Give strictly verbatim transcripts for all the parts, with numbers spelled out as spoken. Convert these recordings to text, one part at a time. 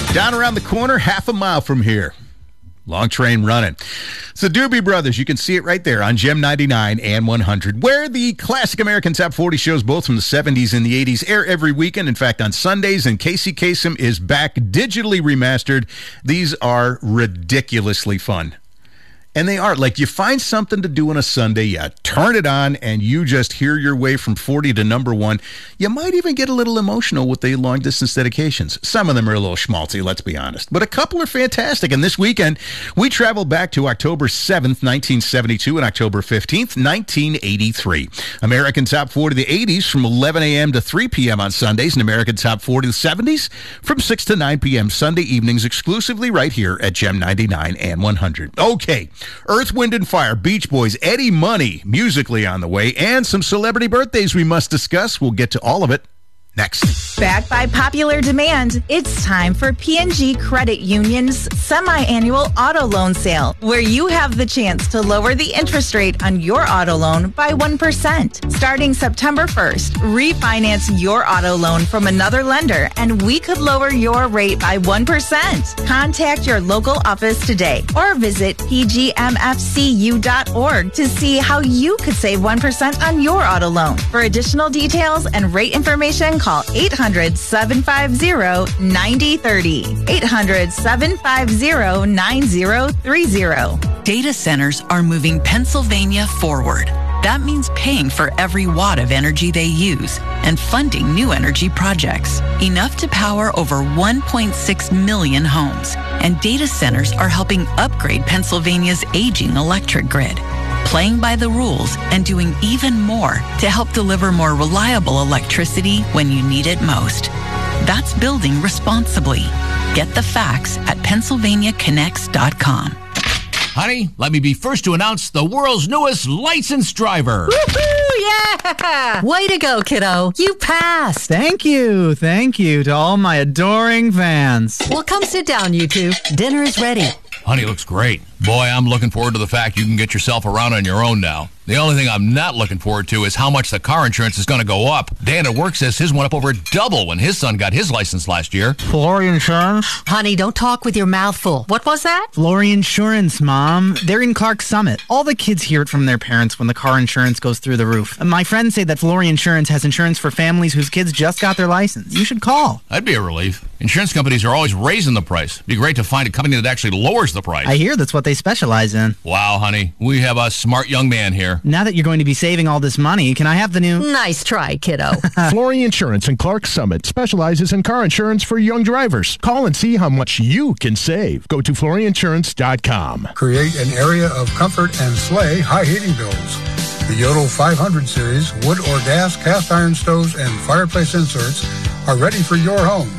Down around the corner, half a mile from here. Long train running. It's the Doobie Brothers. You can see it right there on Gem ninety-nine and one hundred, where the classic American Top forty shows, both from the seventies and the eighties, air every weekend. In fact, on Sundays, and Casey Kasem is back digitally remastered. These are ridiculously fun. And they are. Like, you find something to do on a Sunday, you turn it on, and you just hear your way from forty to number one. You might even get a little emotional with the long-distance dedications. Some of them are a little schmaltzy, let's be honest. But a couple are fantastic. And this weekend, we travel back to October seventh, nineteen seventy-two, and October fifteenth, nineteen eighty-three. American Top forty of the eighties from eleven a.m. to three p.m. on Sundays, and American Top forty of the seventies from six to nine p.m. Sunday evenings, exclusively right here at Gem ninety-nine and one hundred. Okay. Earth, Wind, and Fire, Beach Boys, Eddie Money, musically on the way, and some celebrity birthdays we must discuss. We'll get to all of it next. Backed by popular demand, it's time for P and G Credit Union's semi-annual auto loan sale, where you have the chance to lower the interest rate on your auto loan by one percent. Starting September first, refinance your auto loan from another lender, and we could lower your rate by one percent. Contact your local office today or visit p g m f c u dot org to see how you could save one percent on your auto loan. For additional details and rate information, call eight hundred, seven five zero, nine zero three zero. eight hundred, seven five zero, nine zero three zero. Data centers are moving Pennsylvania forward. That means paying for every watt of energy they use and funding new energy projects, enough to power over one point six million homes. And data centers are helping upgrade Pennsylvania's aging electric grid, playing by the rules and doing even more to help deliver more reliable electricity when you need it most. That's building responsibly. Get the facts at pennsylvania connects dot com. Honey, let me be first to announce the world's newest licensed driver. Woohoo! Yeah! Way to go, kiddo. You passed. Thank you. Thank you to all my adoring fans. Well, come sit down, you two. Dinner is ready. Honey looks great. Boy, I'm looking forward to the fact you can get yourself around on your own now. The only thing I'm not looking forward to is how much the car insurance is going to go up. Dan at work says his went up over double when his son got his license last year. Flory Insurance? Honey, don't talk with your mouth full. What was that? Flory Insurance, Mom. They're in Clark Summit. All the kids hear it from their parents when the car insurance goes through the roof. And my friends say that Flory Insurance has insurance for families whose kids just got their license. You should call. That'd be a relief. Insurance companies are always raising the price. It'd be great to find a company that actually lowers the price. I hear that's what they specialize in. Wow, honey. We have a smart young man here. Now that you're going to be saving all this money, can I have the new... Nice try, kiddo. Flory Insurance in Clark Summit specializes in car insurance for young drivers. Call and see how much you can save. Go to flory insurance dot com. Create an area of comfort and slay high heating bills. The Yodel five hundred series wood or gas cast iron stoves and fireplace inserts are ready for your home.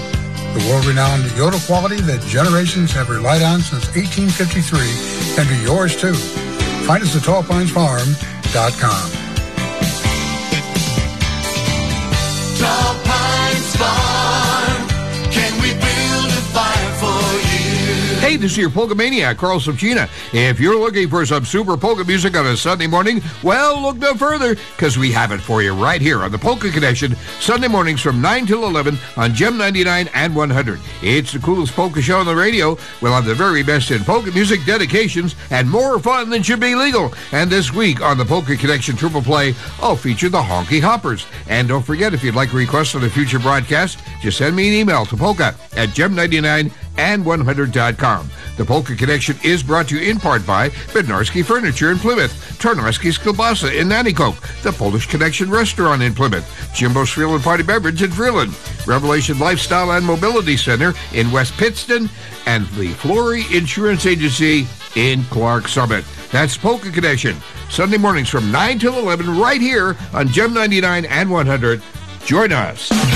The world-renowned Yodel quality that generations have relied on since eighteen fifty-three can be yours too. Find us at tall pines farm dot com. Tall Pines Farm, can we build a fire for you? Hey, this is your Polka Maniac, Carl Subchina. If you're looking for some super polka music on a Sunday morning, well, look no further, because we have it for you right here on the Polka Connection, Sunday mornings from nine till eleven on Gem ninety-nine and one hundred. It's the coolest polka show on the radio. We'll have the very best in polka music, dedications, and more fun than should be legal. And this week on the Polka Connection Triple Play, I'll feature the Honky Hoppers. And don't forget, if you'd like a request on a future broadcast, just send me an email to polka at gem ninety-nine and one hundred dot com. The Polka Connection is brought to you in part by Bednarski Furniture in Plymouth, Tarnowski's Kielbasa in Nanticoke, the Polish Connection Restaurant in Plymouth, Jimbo's Freeland Party Beverage in Freeland, Revelation Lifestyle and Mobility Center in West Pittston, and the Flory Insurance Agency in Clark Summit. That's Polka Connection, Sunday mornings from nine till eleven right here on Gem ninety-nine and one hundred. Join us.